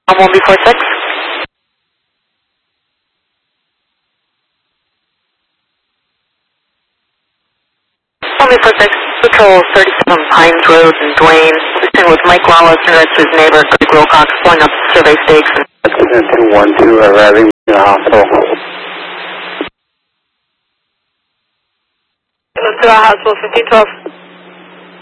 1 before 6. 1 before 6. Patrol 37 Pines Road in Duane. Speaking with Mike Wallace and that's his neighbor, Greg Wilcox, pulling up survey stakes. 212 arriving to the hospital. Let's go to the hospital, 1512.